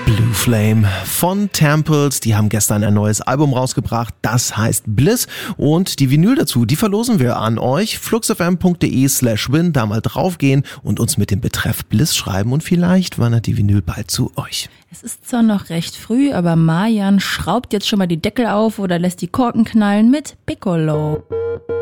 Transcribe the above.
Blue Flame von Temples, die haben gestern ein neues Album rausgebracht, das heißt Bliss, und die Vinyl dazu, die verlosen wir an euch. fluxfm.de/win, da mal draufgehen und uns mit dem Betreff Bliss schreiben und vielleicht wandert die Vinyl bald zu euch. Es ist zwar noch recht früh, aber Marjan schraubt jetzt schon mal die Deckel auf oder lässt die Korken knallen mit Piccolo.